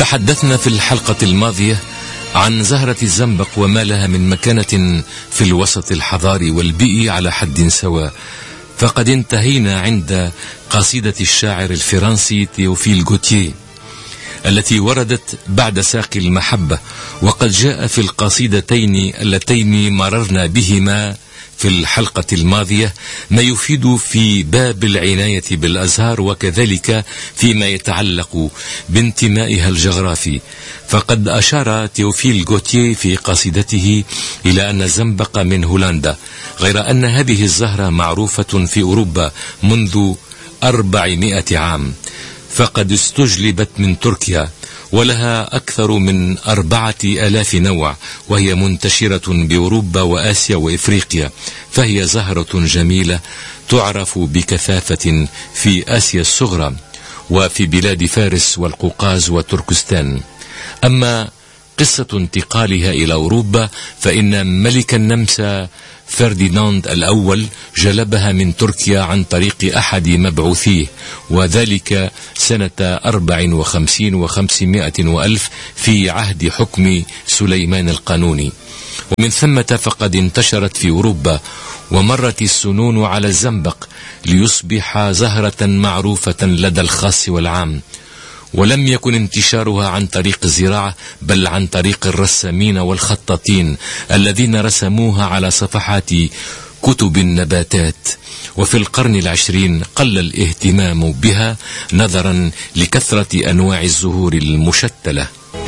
تحدثنا في الحلقة الماضية عن زهرة الزنبق وما لها من مكانة في الوسط الحضاري والبيئي على حد سواء، فقد انتهينا عند قصيدة الشاعر الفرنسي تيوفيل غوتيه التي وردت بعد ساق المحبة، وقد جاء في القصيدتين اللتين مررنا بهما في الحلقة الماضية ما يفيد في باب العناية بالأزهار وكذلك فيما يتعلق بانتمائها الجغرافي. فقد أشار تيوفيل غوتيه في قصيدته إلى أن الزنبق من هولندا، غير أن هذه الزهرة معروفة في أوروبا منذ 400 عام، فقد استجلبت من تركيا ولها أكثر من 4000 نوع، وهي منتشرة بأوروبا وآسيا وإفريقيا، فهي زهرة جميلة تعرف بكثافة في آسيا الصغرى وفي بلاد فارس والقوقاز وتركستان. أما قصة انتقالها إلى أوروبا فإن ملك النمسا فرديناند الأول جلبها من تركيا عن طريق أحد مبعوثيه، وذلك سنة 54 و500 وألف في عهد حكم سليمان القانوني. ومن ثمة فقد انتشرت في أوروبا، ومرت السنون على الزنبق ليصبح زهرة معروفة لدى الخاص والعام. ولم يكن انتشارها عن طريق الزراعة، بل عن طريق الرسامين والخطاطين الذين رسموها على صفحات كتب النباتات. وفي القرن العشرين قل الاهتمام بها نظرا لكثرة أنواع الزهور المشتلة.